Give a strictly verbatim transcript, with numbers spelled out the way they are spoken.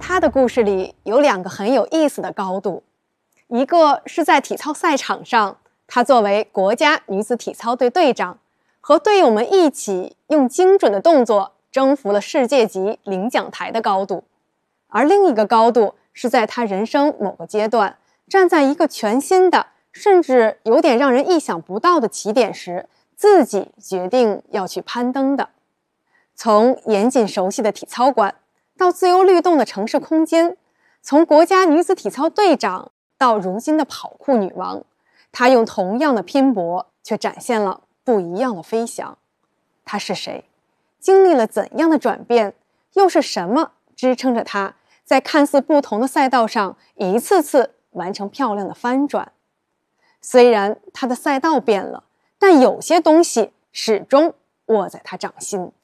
她的故事里有两个很有意思的高度，一个是在体操赛场上，她作为国家女子体操队队长，和队友们一起用精准的动作征服了世界级领奖台的高度；而另一个高度是在她人生某个阶段，站在一个全新的，甚至有点让人意想不到的起点时，自己决定要去攀登的。从严谨熟悉的体操馆到自由律动的城市空间，从国家女子体操队长到如今的跑酷女王，她用同样的拼搏，却展现了不一样的飞翔。她是谁？经历了怎样的转变？又是什么支撑着她在看似不同的赛道上一次次完成漂亮的翻转？虽然她的赛道变了，但有些东西始终握在她掌心。